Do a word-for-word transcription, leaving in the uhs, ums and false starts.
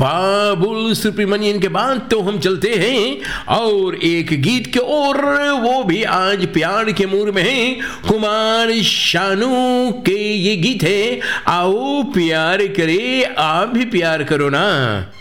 बाबुल सुब्रमण्यन के बाद तो हम चलते हैं और एक गीत के और, वो भी आज प्यार के मूड में है। कुमार शानू के ये गीत है, आओ प्यार करे, आप भी प्यार करो ना।